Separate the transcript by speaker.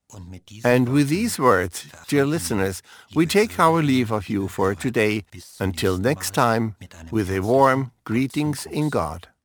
Speaker 1: And with these words, dear listeners, we take our leave of you for today. Until next time, with a warm greetings in God.